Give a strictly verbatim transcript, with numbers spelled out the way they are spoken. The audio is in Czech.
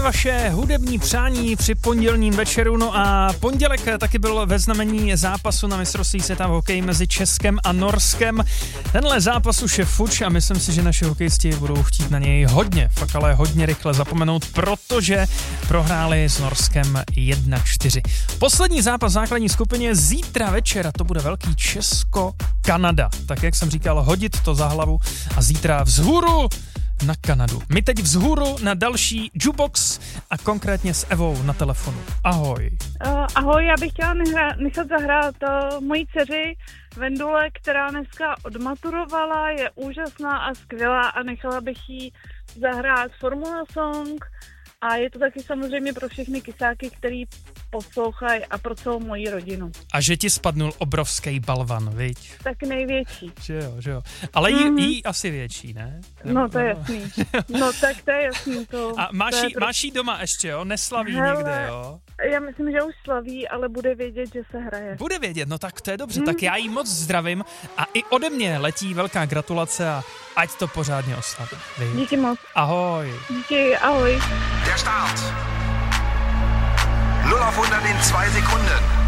vaše hudební přání při pondělním večeru. No a pondělek taky byl ve znamení zápasu na mistrovství světa v hokeji mezi Českem a Norskem. Tenhle zápas už je fuč a myslím si, že naši hokejisti budou chtít na něj hodně, fakt ale hodně rychle zapomenout, protože prohráli s Norskem jedna čtyři. Poslední zápas v základní skupině zítra večer a to bude velký Česko-Kanada. Tak jak jsem říkal, hodit to za hlavu a zítra vzhůru na Kanadu. My teď vzhůru na další Jukebox a konkrétně s Evou na telefonu. Ahoj. Uh, ahoj, já bych chtěla nehra- nechat zahrát uh, mojí dceři Vendule, která dneska odmaturovala, je úžasná a skvělá a nechala bych jí zahrát Formula Song a je to taky samozřejmě pro všechny kysáky, který poslouchají a pro celou moji rodinu. A že ti spadnul obrovský balvan, viď? Tak největší. Že jo, že jo. Ale jí, mm-hmm. jí asi větší, ne? No to je jasný. No tak to je jasný. To, a máš, to jí, pro... máš jí doma ještě, jo? Neslaví Hele, nikde, jo? Já myslím, že už slaví, ale bude vědět, že se hraje. Bude vědět, no tak to je dobře. Mm. Tak já jí moc zdravím a i ode mě letí velká gratulace a ať to pořádně oslaví. Díky moc. Ahoj. Díky, ahoj. Der Start. null auf hundert in zwei Sekunden.